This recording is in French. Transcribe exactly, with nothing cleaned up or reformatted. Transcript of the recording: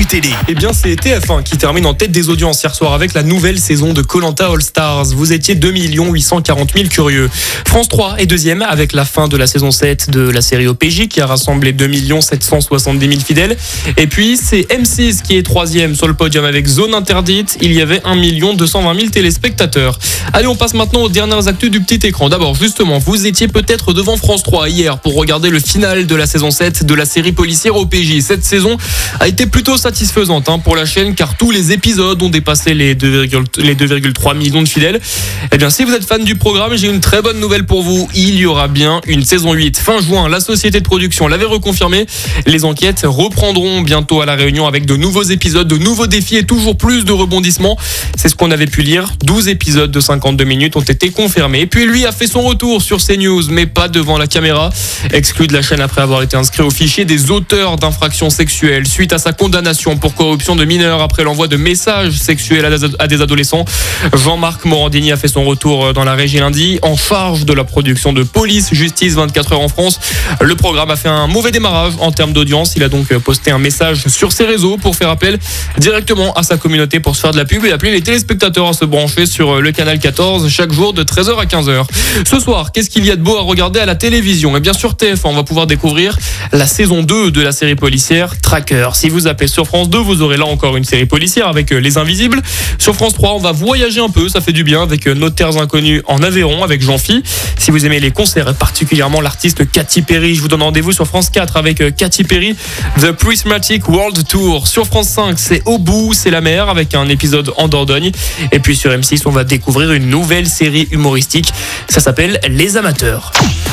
l'actu télé. Eh bien, c'est T F un qui termine en tête des audiences hier soir avec la nouvelle saison de Koh-Lanta All Stars. Vous étiez deux millions huit cent quarante mille curieux. France trois est deuxième avec la fin de la saison sept de la série O P J qui a rassemblé deux millions sept cent soixante-dix mille fidèles. Et puis, c'est M six qui est troisième sur le podium avec Zone Interdite. Il y avait un million deux cent vingt mille téléspectateurs. Allez, on passe maintenant aux dernières actus du petit écran. D'abord, justement, vous étiez peut-être devant France trois hier pour regarder le final de la saison sept de la série policière O P J. Cette saison a été plutôt satisfaisante hein, pour la chaîne car tous les épisodes ont dépassé les deux virgule trois millions de fidèles. Eh bien, si vous êtes fan du programme, j'ai une très bonne nouvelle pour vous. Il y aura bien une saison huit. Fin juin, la société de production l'avait reconfirmé. Les enquêtes reprendront bientôt à La Réunion avec de nouveaux épisodes, de nouveaux défis et toujours plus de rebondissements. C'est ce qu'on avait pu lire. douze épisodes de cinquante-deux minutes ont été confirmés. Et puis lui a fait son retour sur CNews, mais pas devant la caméra. Exclu de la chaîne après avoir été inscrit au fichier des auteurs d'infractions sexuelles suite à sa condamnation pour corruption de mineurs après l'envoi de messages sexuels à des adolescents. Jean-Marc Morandini a fait son retour dans la régie lundi, en charge de la production de Police Justice vingt-quatre heures en France. Le programme a fait un mauvais démarrage en termes d'audience. Il a donc posté un message sur ses réseaux pour faire appel directement à sa communauté pour se faire de la pub et appeler les téléspectateurs à se brancher sur le canal quatorze chaque jour de treize heures à quinze heures. Ce soir, qu'est-ce qu'il y a de beau à regarder à la télévision ? Et bien sûr T F un, on va pouvoir découvrir la saison deux de la série policière Tracker. Si vous appelez sur France deux, vous aurez là encore une série policière avec Les Invisibles. Sur France trois, on va voyager un peu, ça fait du bien avec Notaires Inconnus en Aveyron avec Jean-Phi. Si vous aimez les concerts et particulièrement l'artiste Katy Perry, je vous donne rendez-vous sur France quatre avec Katy Perry, The Prismatic World Tour. Sur France cinq, c'est Au bout, c'est la mer avec un épisode en Dordogne. Et puis sur M six, on va découvrir une nouvelle série humoristique. Ça s'appelle Les Amateurs.